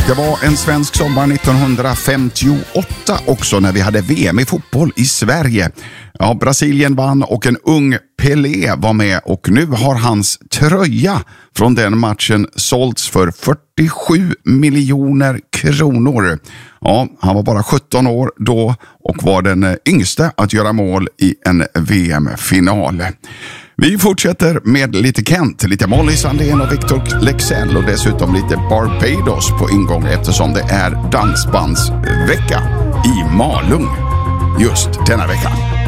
Det var en svensk sommar 1958 också när vi hade VM i fotboll i Sverige. Ja, Brasilien vann och en ung Pelé var med och nu har hans tröja från den matchen sålts för 47 miljoner kronor. Ja, han var bara 17 år då och var den yngste att göra mål i en VM-final. Vi fortsätter med lite Kent, lite Molly Sandén och Victor Leksell och dessutom lite Barbados på ingång eftersom det är dansbandsvecka i Malung just denna vecka.